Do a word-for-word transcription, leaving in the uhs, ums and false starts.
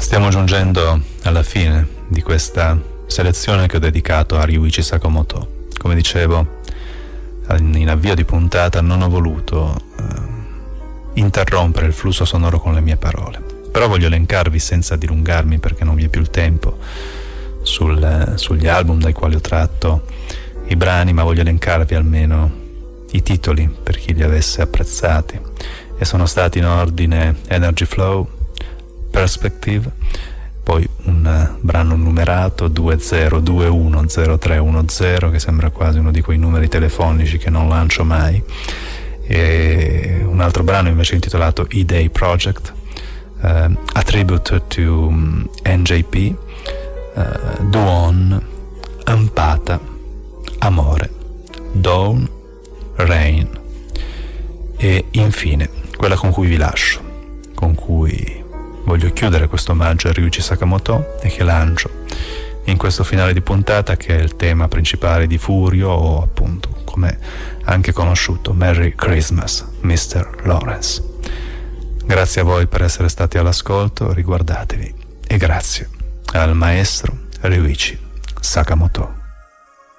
Stiamo giungendo alla fine di questa selezione che ho dedicato a Ryuichi Sakamoto. Come dicevo in avvio di puntata, non ho voluto eh, interrompere il flusso sonoro con le mie parole, però voglio elencarvi, senza dilungarmi perché non vi è più il tempo, sul, sugli album dai quali ho tratto i brani, ma voglio elencarvi almeno i titoli per chi li avesse apprezzati, e sono stati in ordine Energy Flow, Perspective, poi un uh, brano numerato due zero due uno zero tre uno zero, che sembra quasi uno di quei numeri telefonici che non lancio mai, e un altro brano invece intitolato E-Day Project, uh, Attributed to um, N J P, uh, Duon, Ampata, Amore, Dawn, Rain, e infine quella con cui vi lascio, con cui voglio chiudere questo omaggio a Ryuichi Sakamoto, e che lancio in questo finale di puntata, che è il tema principale di Furio, o appunto come anche conosciuto Merry Christmas mister Lawrence. Grazie a voi per essere stati all'ascolto, riguardatevi, e grazie al maestro Ryuichi Sakamoto.